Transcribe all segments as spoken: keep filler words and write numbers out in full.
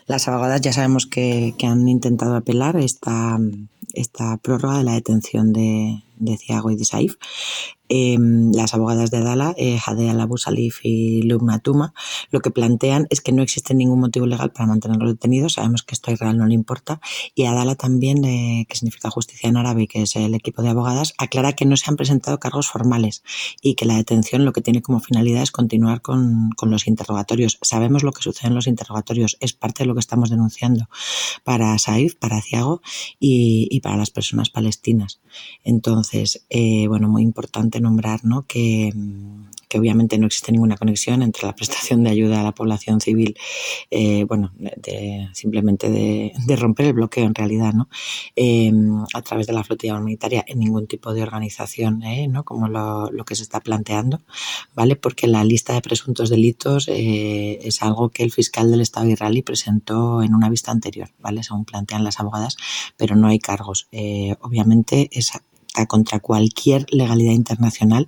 Las abogadas ya sabemos que, que han intentado apelar esta, esta prórroga de la detención de, de Thiago y de Saif. Eh, las abogadas de Adala, eh, Jadea Al Salif y Lubna Tuma, lo que plantean es que no existe ningún motivo legal para mantenerlos detenidos. Sabemos que esto a Israel no le importa. Y Adala también, eh, que significa justicia en árabe, que es el equipo de abogadas, aclara que no se han presentado cargos formales y que la detención lo que tiene como finalidad es continuar con, con los interrogatorios. Sabemos lo que sucede en los interrogatorios, es parte de lo que estamos denunciando para Saif, para Thiago y, y para las personas palestinas. Entonces, eh, bueno, muy importante nombrar, ¿no?, que, que obviamente no existe ninguna conexión entre la prestación de ayuda a la población civil, eh, bueno, de, simplemente de, de romper el bloqueo en realidad, ¿no?, eh, a través de la flotilla humanitaria en ningún tipo de organización, ¿eh?, ¿no?, como lo, lo que se está planteando, ¿vale? Porque la lista de presuntos delitos eh, es algo que el fiscal del Estado israelí presentó en una vista anterior, ¿vale?, según plantean las abogadas, pero no hay cargos. Eh, obviamente es contra cualquier legalidad internacional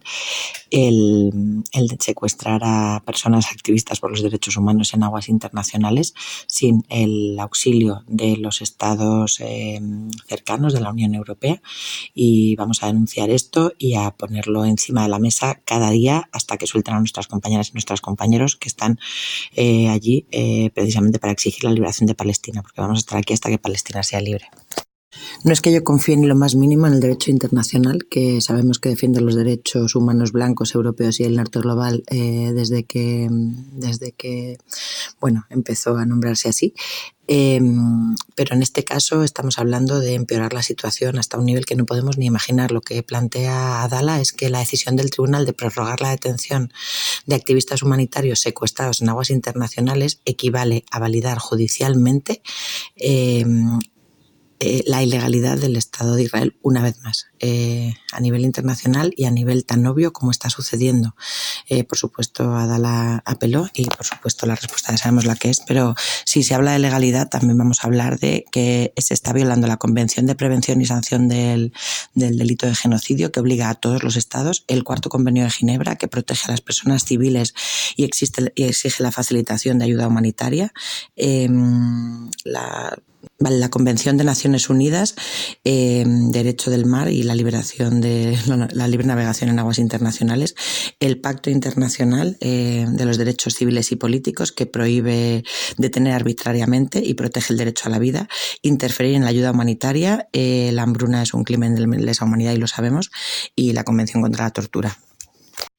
el, el de secuestrar a personas activistas por los derechos humanos en aguas internacionales sin el auxilio de los estados eh, cercanos de la Unión Europea, y vamos a denunciar esto y a ponerlo encima de la mesa cada día hasta que suelten a nuestras compañeras y nuestros compañeros que están eh, allí eh, precisamente para exigir la liberación de Palestina, porque vamos a estar aquí hasta que Palestina sea libre. No es que yo confíe ni lo más mínimo en el derecho internacional, que sabemos que defiende los derechos humanos blancos, europeos y el norte global eh, desde que, desde que bueno, empezó a nombrarse así. Eh, pero en este caso estamos hablando de empeorar la situación hasta un nivel que no podemos ni imaginar. Lo que plantea Adala es que la decisión del tribunal de prorrogar la detención de activistas humanitarios secuestrados en aguas internacionales equivale a validar judicialmente eh, Eh, la ilegalidad del Estado de Israel una vez más, eh, a nivel internacional y a nivel tan obvio como está sucediendo. Eh, por supuesto, Adala apeló y por supuesto la respuesta ya sabemos la que es, pero si se habla de legalidad también vamos a hablar de que se está violando la Convención de Prevención y Sanción del, del Delito de Genocidio, que obliga a todos los estados, el Cuarto Convenio de Ginebra, que protege a las personas civiles y, existe, y exige la facilitación de ayuda humanitaria, eh, la Vale, la Convención de Naciones Unidas, eh, Derecho del Mar y la liberación de la, la libre navegación en aguas internacionales, el Pacto Internacional eh, de los Derechos Civiles y Políticos, que prohíbe detener arbitrariamente y protege el derecho a la vida, interferir en la ayuda humanitaria, eh, la hambruna es un crimen de lesa humanidad y lo sabemos, y la Convención contra la Tortura.